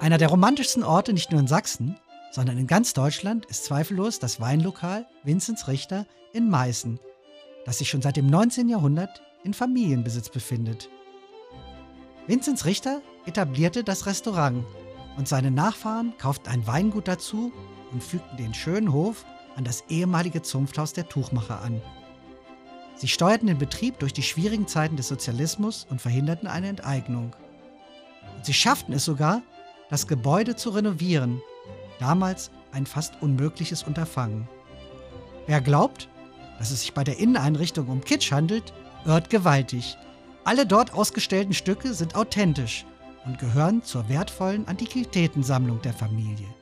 Einer der romantischsten Orte nicht nur in Sachsen, sondern in ganz Deutschland ist zweifellos das Weinlokal Vinzenz Richter in Meißen, das sich schon seit dem 19. Jahrhundert in Familienbesitz befindet. Vinzenz Richter etablierte das Restaurant und seine Nachfahren kauften ein Weingut dazu und fügten den schönen Hof an das ehemalige Zunfthaus der Tuchmacher an. Sie steuerten den Betrieb durch die schwierigen Zeiten des Sozialismus und verhinderten eine Enteignung. Und sie schafften es sogar, das Gebäude zu renovieren, damals ein fast unmögliches Unterfangen. Wer glaubt, dass es sich bei der Inneneinrichtung um Kitsch handelt, irrt gewaltig. Alle dort ausgestellten Stücke sind authentisch und gehören zur wertvollen Antiquitätensammlung der Familie.